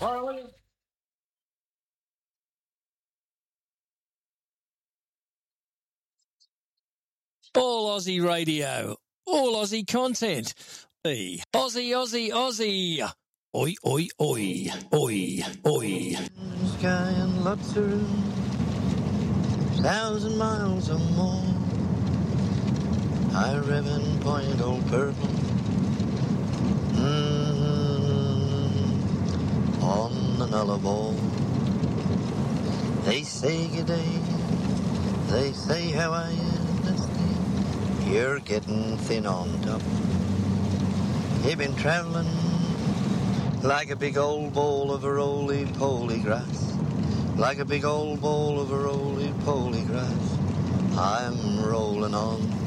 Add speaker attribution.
Speaker 1: Harley.
Speaker 2: All Aussie radio, all Aussie content. Aussie, Aussie, Aussie. Oi, oi, oi, oi, oi.
Speaker 3: Sky and lots of room, 1,000 miles or more. High ribbon, point old purple. On the Nullarbor. They say good day, they say how are you. You're getting thin on top. You've been travelling like a big old bowl of a roly-poly grass. Like a big old bowl of a roly-poly grass. I'm rolling on.